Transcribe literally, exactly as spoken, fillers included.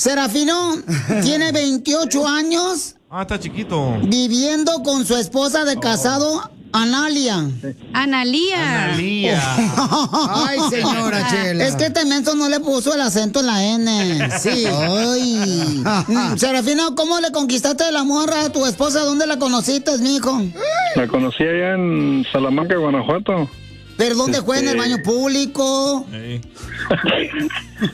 Serafino tiene veintiocho años. Ah, está chiquito. Viviendo con su esposa de casado, Analia. Analía. Analía. Ay, señora Chela. Es que este menso no le puso el acento en la N. Sí. Ay. Mm, Serafino, ¿cómo le conquistaste la morra a tu esposa? ¿Dónde la conociste, mijo? La conocí allá en Salamanca, Guanajuato. ¿Pero dónde fue? ¿En el Este- baño público? Ey.